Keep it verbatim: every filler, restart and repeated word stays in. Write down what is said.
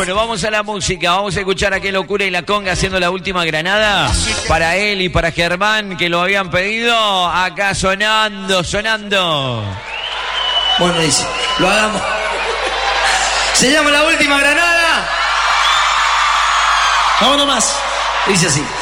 Bueno, vamos a la música. Vamos a escuchar a Qué Locura y la Conga haciendo la última granada. Para él y para Germán, que lo habían pedido. Acá sonando, sonando. Bueno, dice, lo hagamos. Se llama La Última Granada. Vámonos más. Dice así.